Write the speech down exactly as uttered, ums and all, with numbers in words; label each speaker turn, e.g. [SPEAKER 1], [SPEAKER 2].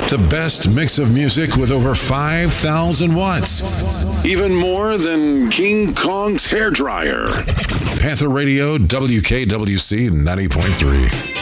[SPEAKER 1] The best mix of music with over five thousand watts. Even more than King Kong's hairdryer. Panther Radio, W K W C ninety point three.